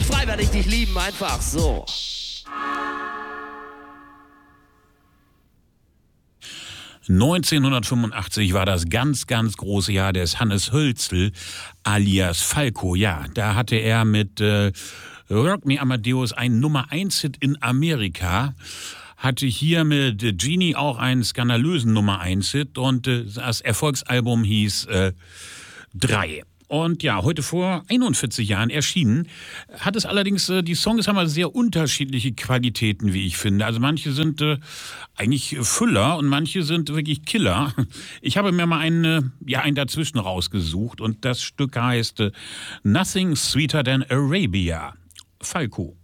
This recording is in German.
dich frei, werde ich dich lieben, einfach so. ...1985 war das ganz, ganz große Jahr des Hannes Hölzl alias Falco. Ja, da hatte er mit Rock Me Amadeus einen Nummer-1-Hit in Amerika, hatte hier mit Genie auch einen skandalösen Nummer-1-Hit und das Erfolgsalbum hieß 3. Und ja, heute vor 41 Jahren erschienen, hat es allerdings, die Songs haben sehr unterschiedliche Qualitäten, wie ich finde. Also manche sind eigentlich Füller und manche sind wirklich Killer. Ich habe mir mal einen dazwischen rausgesucht und das Stück heißt Nothing Sweeter Than Arabia. Falco.